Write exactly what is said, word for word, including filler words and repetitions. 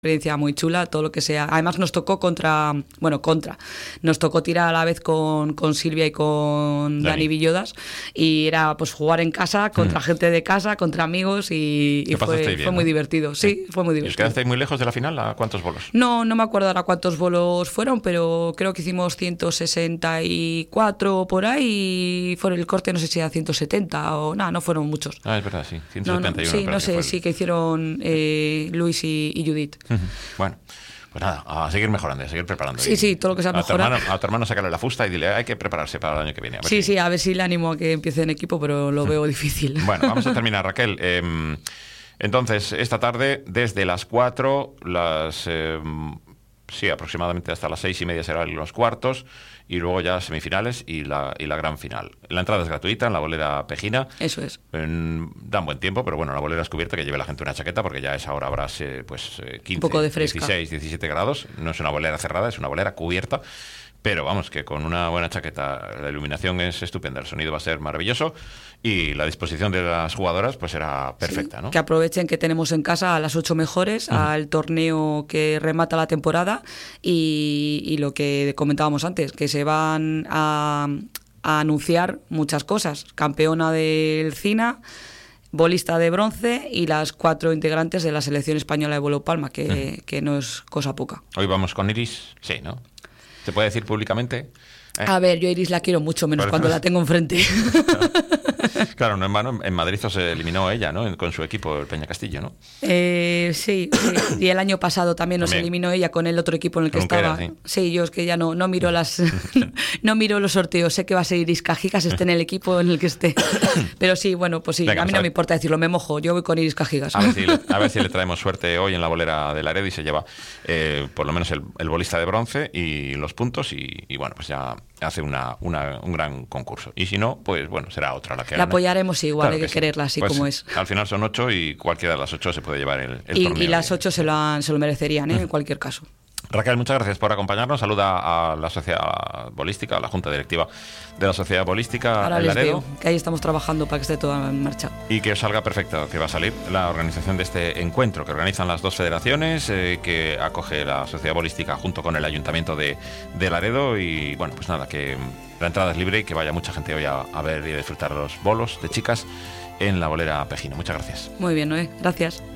experiencia muy chula, todo lo que sea. Además nos tocó contra, bueno, contra, nos tocó tirar a la vez con, con Silvia y con Dani, Dani Villodas, y era pues jugar en casa, contra mm. gente de casa, contra amigos, y, y fue, bien, fue ¿no? muy divertido. Sí, sí, fue muy divertido. ¿Y os quedasteis muy lejos de la final? ¿A cuántos bolos? No, no me acuerdo ahora cuántos bolos fueron, pero creo que hicimos ciento sesenta y cuatro por ahí, y fue el corte, no sé si era ciento setenta o nada, no fueron muchos. Ah, es verdad, sí, ciento setenta y uno. No, no, sí, no sé, sí que hicieron eh, Luis y, y Judith. Bueno, pues nada, a seguir mejorando, a seguir preparando. Sí, sí, todo lo que sea mejorar. A tu hermano sacarle la fusta y dile, hay que prepararse para el año que viene. A ver sí, si... sí, a ver si le animo a que empiece en equipo, pero lo veo difícil. Bueno, vamos a terminar, Raquel. Eh, entonces, esta tarde, desde las cuatro, las... Eh, sí, aproximadamente hasta las seis y media serán los cuartos, y luego ya semifinales y la, y la gran final. La entrada es gratuita en la bolera Pejina. Eso es. En, dan buen tiempo, pero bueno, la bolera es cubierta, que lleve la gente una chaqueta, porque ya a esa hora habrá pues quince, un poco de fresca. dieciséis, diecisiete grados. No es una bolera cerrada, es una bolera cubierta. Pero vamos, que con una buena chaqueta la iluminación es estupenda, el sonido va a ser maravilloso y la disposición de las jugadoras pues será perfecta, sí, ¿no? Que aprovechen que tenemos en casa a las ocho mejores, uh-huh. al torneo que remata la temporada y, y lo que comentábamos antes, que se van a, a anunciar muchas cosas. Campeona del C I N A, bolista de bronce y las cuatro integrantes de la selección española de vuelo palma, que, uh-huh. que no es cosa poca. Hoy vamos con Iris, sí, ¿no? ¿Se puede decir públicamente? ¿Eh? A ver, yo a Iris la quiero mucho, menos cuando la tengo enfrente. Claro, no en vano, en Madrid se eliminó ella, ¿no? Con su equipo, el Peña Castillo, ¿no? Eh, sí, sí, y el año pasado también nos también. eliminó ella con el otro equipo en el que Nunca estaba. Era, ¿sí? sí, yo es que ya no, no miro las no miro los sorteos, sé que va a ser Iris Cajigas, esté en el equipo en el que esté. Pero sí, bueno, pues sí, Venga, a mí no me importa decirlo, me mojo, yo voy con Iris Cajigas. A ver si le, a ver si le traemos suerte hoy en la bolera de Laredo y se lleva eh, por lo menos el, el bolista de bronce y los puntos y, y bueno, pues ya hace una, una, un gran concurso. Y si no, pues bueno, será otra la que La gane. apoyaremos igual, claro hay que, que quererla así pues, como es. Al final son ocho y cualquiera de las ocho se puede llevar el, el y, torneo. Y las ocho se lo, han, se lo merecerían, ¿eh? En cualquier caso. Raquel, muchas gracias por acompañarnos. Saluda a la Sociedad Bolística, a la Junta Directiva de la Sociedad Bolística Ahora en les Laredo. Veo, que ahí estamos trabajando para que esté todo en marcha. Y que os salga perfecto, que va a salir la organización de este encuentro, que organizan las dos federaciones, eh, que acoge la Sociedad Bolística junto con el Ayuntamiento de, de Laredo. Y bueno, pues nada, que la entrada es libre y que vaya mucha gente hoy a, a ver y a disfrutar los bolos de chicas en la bolera Pejina. Muchas gracias. Muy bien, Noé. Gracias.